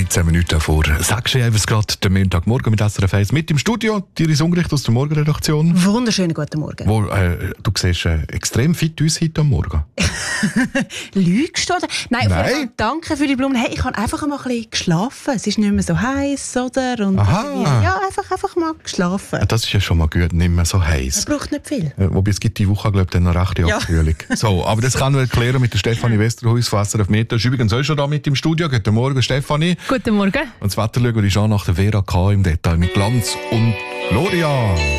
13 Minuten vor 6 Uhr, es gerade den Montagmorgen mit SRF 1 mit im Studio. Iris Ungericht aus der Morgenredaktion. Wunderschönen guten Morgen. Du siehst extrem fit aus heute am Morgen. Lügst du? Nein, auf jeden Nein. Fall danke für die Blumen. Hey, ich habe einfach mal ein bisschen geschlafen. Es ist nicht mehr so heiß, oder? Und ja, einfach mal geschlafen. Das ist ja schon mal gut, nicht mehr so heiß. Es braucht nicht viel. Wobei es gibt die Woche, glaube ich, dann noch rechte Abkühlung. So, aber das können wir erklären mit der Stefanie Westerhuis von SRF Meteo. Ist übrigens auch schon da mit im Studio. Guten Morgen, Stefanie. Guten Morgen. Und das Wetter schauen wir uns an nach der Vera K. im Detail mit Glanz und Gloria.